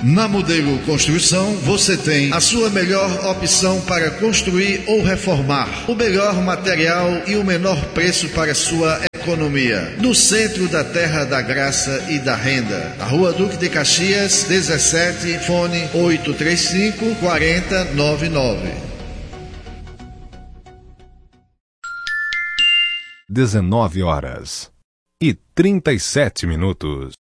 Na Modelo Construção, você tem a sua melhor opção para construir ou reformar. O melhor material e o menor preço para sua economia. No centro da Terra da Graça e da Renda. A Rua Duque de Caxias, 17, fone 835-4099. 19h37.